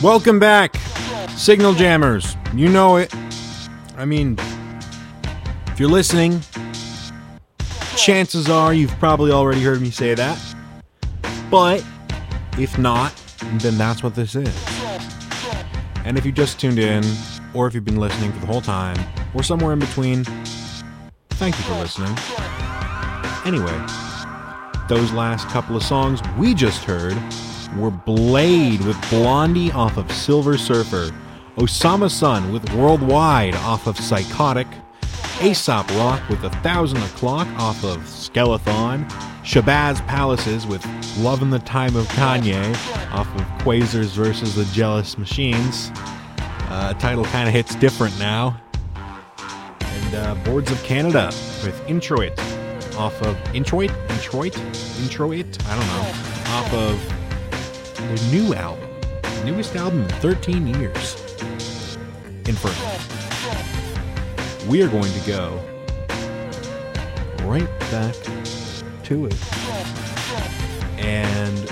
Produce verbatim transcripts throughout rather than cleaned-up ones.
Welcome back, Signal Jammers. You know it. I mean, if you're listening, chances are you've probably already heard me say that. But if not, then that's what this is. And if you just tuned in, or if you've been listening for the whole time, or somewhere in between, thank you for listening. Anyway, those last couple of songs we just heard were Blade with Blondie off of Silver Surfer, Osama Sun with Worldwide off of Psychotic, Aesop Rock with A Thousand O'Clock off of Skeleton, Shabazz Palaces with Lovin' the Time of Kanye off of Quasars versus the Jealous Machines. Uh, title kind of hits different now. And uh, Boards of Canada with Introit off of Introit? Introit? Introit? I don't know. Off of their new album. Newest album in thirteen years. Inferno. We are going to go right back to it. And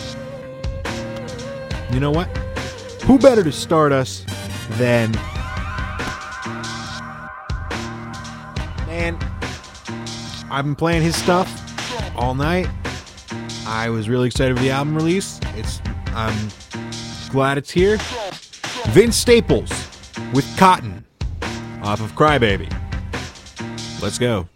you know what? Who better to start us than man, I've been playing his stuff all night. I was really excited for the album release. It's I'm glad it's here. Vince Staples with Cotton off of Crybaby. Let's go.